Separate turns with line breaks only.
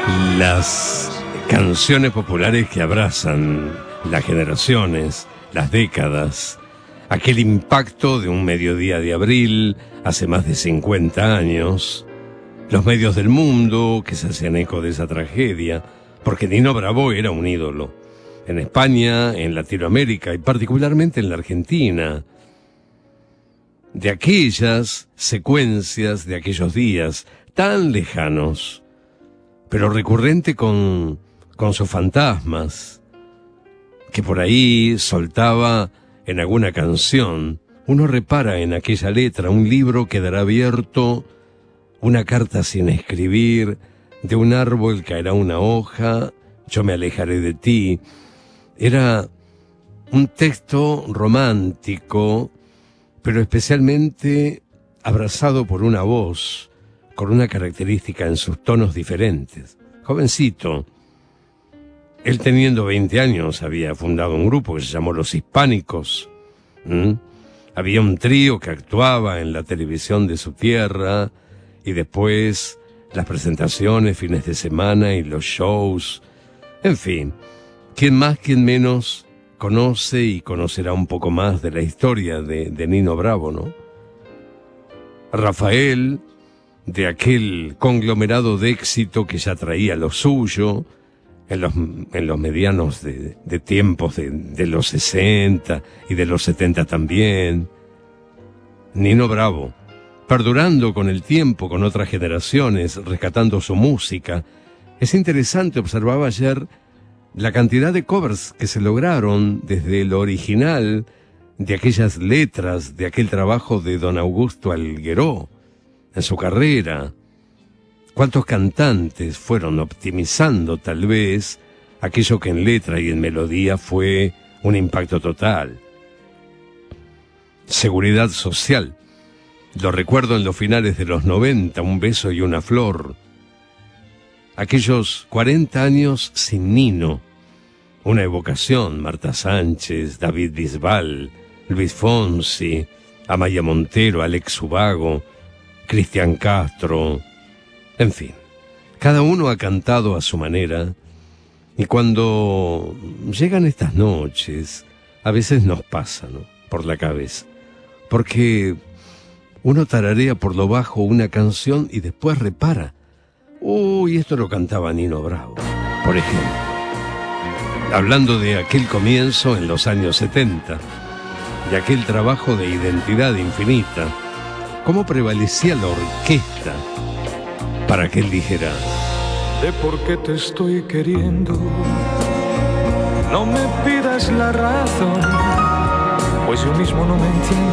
Las canciones populares que abrazan las generaciones, las décadas, aquel impacto de un mediodía de abril hace más de 50 años, los medios del mundo que se hacían eco de esa tragedia, porque Nino Bravo era un ídolo, en España, en Latinoamérica y particularmente en la Argentina. De aquellas secuencias, de aquellos días tan lejanos, pero recurrente con sus fantasmas, que por ahí soltaba en alguna canción. Uno repara en aquella letra, un libro quedará abierto, una carta sin escribir, de un árbol caerá una hoja, yo me alejaré de ti. Era un texto romántico, pero especialmente abrazado por una voz, con una característica en sus tonos diferentes. Jovencito, él teniendo 20 años había fundado un grupo que se llamó Los Hispánicos. Había un trío que actuaba en la televisión de su tierra y después las presentaciones, fines de semana y los shows. En fin, quién más, quién menos conoce y conocerá un poco más de la historia de Nino Bravo, ¿no? Rafael, de aquel conglomerado de éxito que ya traía lo suyo en los medianos de tiempos de los 60 y de los 70 también. Nino Bravo, perdurando con el tiempo, con otras generaciones, rescatando su música. Es interesante, observaba ayer, la cantidad de covers que se lograron desde lo original, de aquellas letras, de aquel trabajo de don Augusto Algueró en su carrera. Cuántos cantantes fueron optimizando tal vez aquello que en letra y en melodía fue un impacto total. Seguridad Social. Lo recuerdo en los finales de los 90, Un beso y una flor. Aquellos 40 años sin Nino. Una evocación, Marta Sánchez, David Bisbal, Luis Fonsi, Amaya Montero, Alex Ubago, Cristian Castro, en fin, cada uno ha cantado a su manera, y cuando llegan estas noches, a veces nos pasa, ¿no?, por la cabeza, porque uno tararea por lo bajo una canción y después repara, uy, esto lo cantaba Nino Bravo, por ejemplo, hablando de aquel comienzo en los años 70, de aquel trabajo de identidad infinita, cómo prevalecía la orquesta para que él dijera:
de por qué te estoy queriendo, no me pidas la razón, pues yo mismo no me entiendo.